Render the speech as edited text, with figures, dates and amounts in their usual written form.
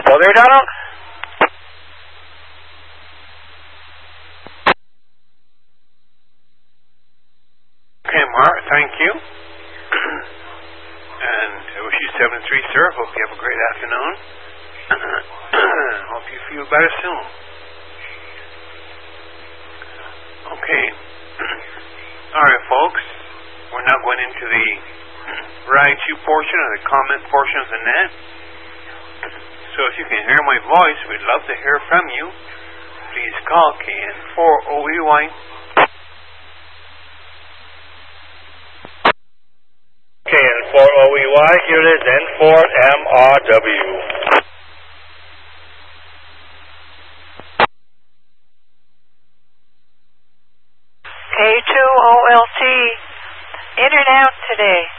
Well, there, Donald. Okay, Mark, thank you. And I wish you 7-3, sir. Hope you have a great afternoon. Hope you feel better soon. Okay. All right, folks. We're now going into the write you portion or the comment portion of the net. So if you can hear my voice, we'd love to hear from you. Please call KN4OEY. KN4OEY, here it is, N4MRW. K2OLT, in and out today.